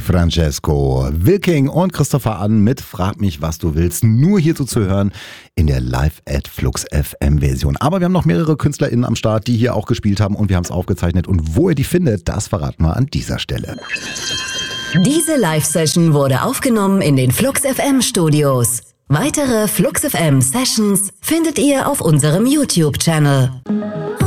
Francesco Wilking und Christopher an mit Frag mich, was du willst. Nur hierzu zu hören in der Live@FluxFM-Version. Aber wir haben noch mehrere KünstlerInnen am Start, die hier auch gespielt haben und wir haben es aufgezeichnet. Und wo ihr die findet, das verraten wir an dieser Stelle. Diese Live-Session wurde aufgenommen in den FluxFM-Studios. Weitere FluxFM-Sessions findet ihr auf unserem YouTube-Channel.